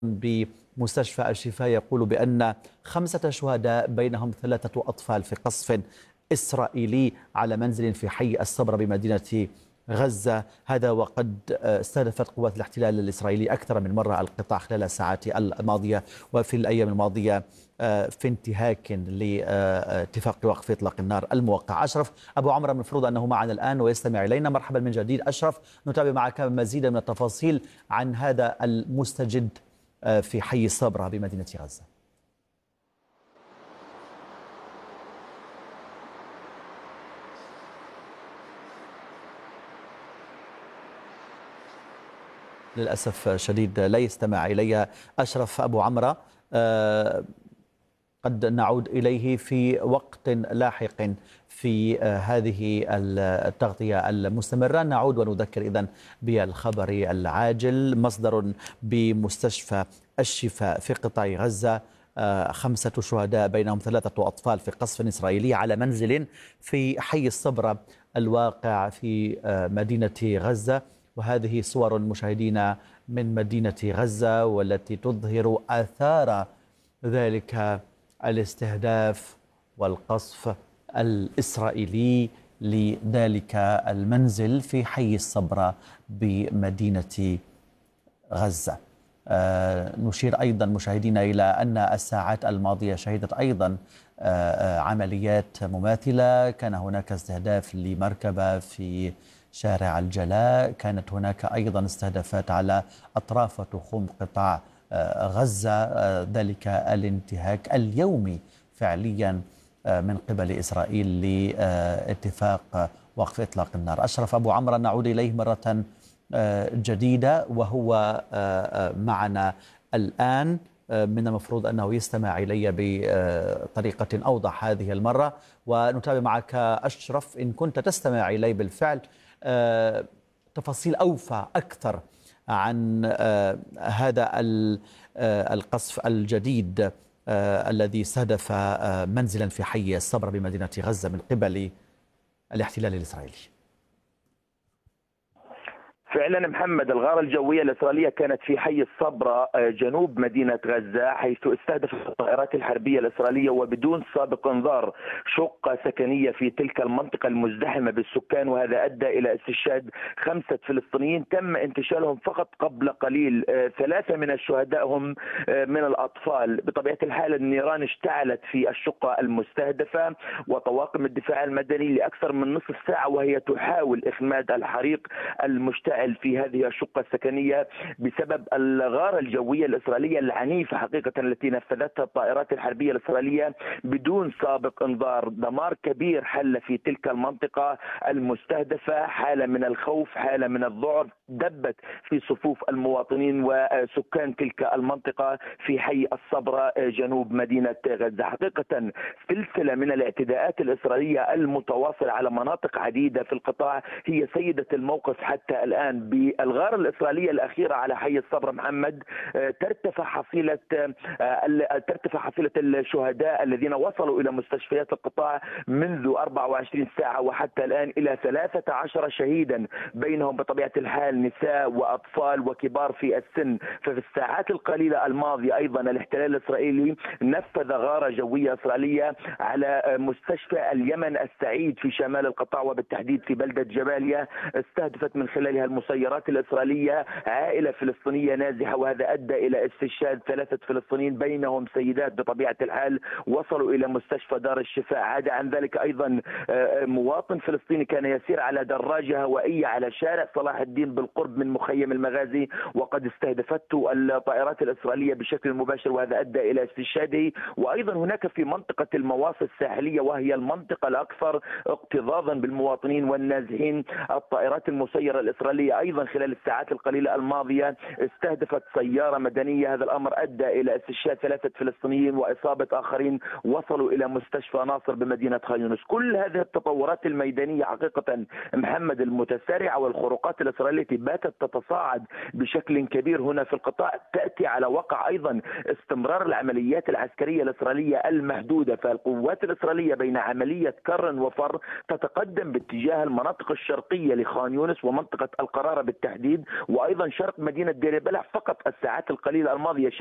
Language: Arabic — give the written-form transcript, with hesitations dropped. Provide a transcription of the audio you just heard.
بمستشفى الشفاء يقول بأن 5 شهداء بينهم 3 أطفال في قصف إسرائيلي على منزل في حي الصبر بمدينة غزة. هذا وقد استهدفت قوات الاحتلال الإسرائيلي أكثر من مرة القطاع خلال الساعات الماضية وفي الأيام الماضية في انتهاك لاتفاق وقف إطلاق النار الموقع. أشرف أبو عمرو، المفروض أنه معنا الآن ويستمع إلينا. مرحبا من جديد أشرف، نتابع معك مزيدا من التفاصيل عن هذا المستجد في حي الصبرة بمدينة غزة. للأسف شديد لا يستمع إلي أشرف أبو عمرو، قد نعود إليه في وقت لاحق في هذه التغطية المستمرة. نعود ونذكر إذن بالخبر العاجل. مصدر بمستشفى الشفاء في قطاع غزة: 5 شهداء بينهم 3 أطفال في قصف إسرائيلي على منزل في حي الصبرة الواقع في مدينة غزة. وهذه صور مشاهدينا من مدينة غزة والتي تظهر آثار ذلك الاستهداف والقصف الإسرائيلي لذلك المنزل في حي الصبرة بمدينة غزة. نشير أيضا مشاهدينا إلى أن الساعات الماضية شهدت أيضا عمليات مماثلة. كان هناك استهداف لمركبة في شارع الجلاء، كانت هناك أيضا استهدافات على أطراف تخوم قطاع غزة، ذلك الانتهاك اليومي فعليا من قبل إسرائيل لاتفاق وقف إطلاق النار. أشرف أبو عمرو، نعود إليه مرة جديدة وهو معنا الآن. من المفروض أنه يستمع إلي بطريقة أوضح هذه المرة، ونتابع معك أشرف إن كنت تستمع إلي بالفعل تفاصيل أوفى أكثر عن هذا القصف الجديد الذي استهدف منزلا في حي الصبر بمدينة غزة من قبل الاحتلال الإسرائيلي. فعلا محمد، الغارة الجوية الإسرائيلية كانت في حي الصبرة جنوب مدينة غزة، حيث استهدفت الطائرات الحربية الإسرائيلية وبدون سابق انذار شقة سكنية في تلك المنطقة المزدحمة بالسكان، وهذا أدى إلى استشهاد 5 فلسطينيين تم انتشالهم فقط قبل قليل. 3 من الشهداء هم من الأطفال. بطبيعة الحال النيران اشتعلت في الشقة المستهدفة، وطواقم الدفاع المدني لأكثر من نصف ساعة وهي تحاول إخماد الحريق المشتعل في هذه الشقة السكنية بسبب الغارة الجوية الإسرائيلية العنيفة حقيقة التي نفذتها الطائرات الحربية الإسرائيلية بدون سابق انذار. دمار كبير حل في تلك المنطقة المستهدفة، حالة من الخوف، حالة من الذعر دبت في صفوف المواطنين وسكان تلك المنطقة في حي الصبرة جنوب مدينة غزة. حقيقة سلسلة من الاعتداءات الإسرائيلية المتواصلة على مناطق عديدة في القطاع هي سيدة الموقف حتى الآن. بالغارة الإسرائيلية الأخيرة على حي الصبرة محمد ترتفع حصيلة الشهداء الذين وصلوا إلى مستشفيات القطاع منذ 24 ساعة وحتى الآن إلى 13 شهيدا، بينهم بطبيعة الحال نساء وأطفال وكبار في السن. ففي الساعات القليلة الماضية أيضا الاحتلال الإسرائيلي نفذ غارة جوية إسرائيلية على مستشفى اليمن السعيد في شمال القطاع وبالتحديد في بلدة جباليا، استهدفت من خلالها المسيرات الإسرائيلية عائلة فلسطينية نازحة، وهذا أدى إلى استشهاد 3 فلسطينيين بينهم سيدات بطبيعة الحال وصلوا إلى مستشفى دار الشفاء. عدا عن ذلك أيضا مواطن فلسطيني كان يسير على دراجة هوائية على شارع صلاح الدين بالقرب من مخيم المغازي وقد استهدفته الطائرات الإسرائيلية بشكل مباشر، وهذا أدى إلى استشهاده. وأيضا هناك في منطقة المواصي الساحلية وهي المنطقة الأكثر اكتظاظا بالمواطنين والنازحين، الطائرات المسيرة الإسرائيلية أيضا خلال الساعات القليلة الماضية استهدفت سيارة مدنية. هذا الأمر أدى إلى استشهاد 3 فلسطينيين وإصابة آخرين وصلوا إلى مستشفى ناصر بمدينة خان يونس. كل هذه التطورات الميدانية حقيقة محمد المتسارعة والخروقات الإسرائيلية التي باتت تتصاعد بشكل كبير هنا في القطاع تأتي على وقع أيضا استمرار العمليات العسكرية الإسرائيلية المحدودة. فالقوات الإسرائيلية بين عملية كر وفر تتقدم باتجاه المناطق الشرقية لخان يونس ومنطقة قرارة بالتحديد، وأيضا شرق مدينة دير البلح فقط الساعات القليلة الماضية